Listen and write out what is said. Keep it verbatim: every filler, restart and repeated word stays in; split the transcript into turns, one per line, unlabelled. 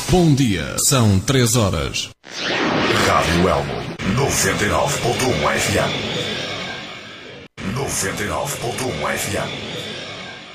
Bom dia, são três horas.
Rádio Elmo, noventa e nove ponto um F M. noventa e nove ponto um F M.